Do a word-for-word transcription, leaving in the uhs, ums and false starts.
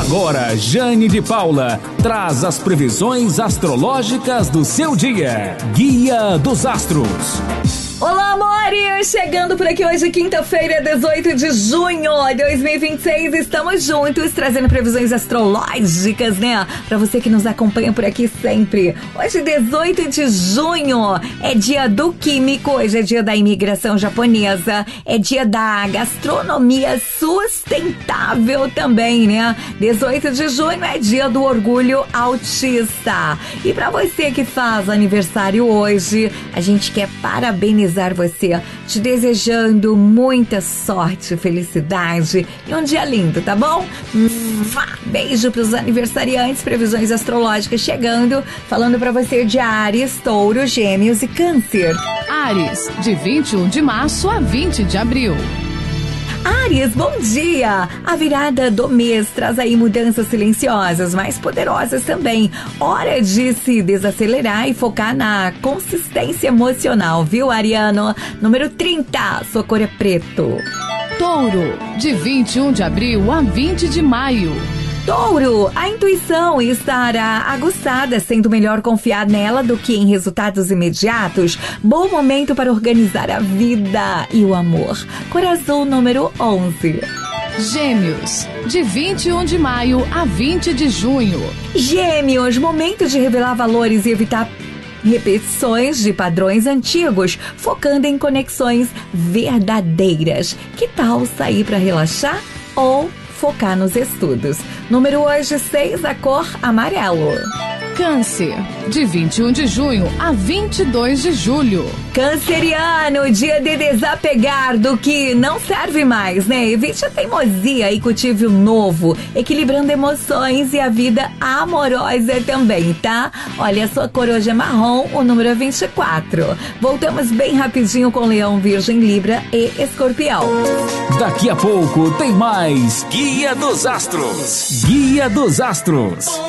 Agora, Jane de Paula traz as previsões astrológicas do seu dia. Guia dos Astros. Olá, amores! Chegando por aqui hoje, quinta-feira, dezoito de junho de dois mil e vinte e seis. Estamos juntos, trazendo previsões astrológicas, né? Pra você que nos acompanha por aqui sempre. Hoje, dezoito de junho, é dia do químico, hoje é dia da imigração japonesa, é dia da gastronomia sustentável também, né? dezoito de junho é dia do orgulho autista. E pra você que faz aniversário hoje, a gente quer parabenizar você, te desejando muita sorte, felicidade e um dia lindo, tá bom? Beijo pros aniversariantes, previsões astrológicas chegando, falando pra você de Áries, Touro, Gêmeos e Câncer. Áries, de vinte e um de março a vinte de abril. Áries, bom dia! A virada do mês traz aí mudanças silenciosas, mas poderosas também. Hora de se desacelerar e focar na consistência emocional, viu, Ariano? Número trinta, sua cor é preto. Touro, de vinte e um de abril a vinte de maio. Touro, a intuição estará aguçada, sendo melhor confiar nela do que em resultados imediatos. Bom momento para organizar a vida e o amor. Cor azul, número onze. Gêmeos, de vinte e um de maio a vinte de junho. Gêmeos, momento de revelar valores e evitar repetições de padrões antigos, focando em conexões verdadeiras. Que tal sair para relaxar ou focar nos estudos? Número hoje, seis, a cor amarelo. Câncer, de vinte e um de junho a vinte e dois de julho. Canceriano, dia de desapegar do que não serve mais, né? Evite a teimosia e cultive o novo, equilibrando emoções e a vida amorosa também, tá? Olha, a sua cor hoje é marrom, o número é vinte e quatro. Voltamos bem rapidinho com Leão, Virgem, Libra e Escorpião. Daqui a pouco tem mais Guia dos Astros. Guia dos Astros.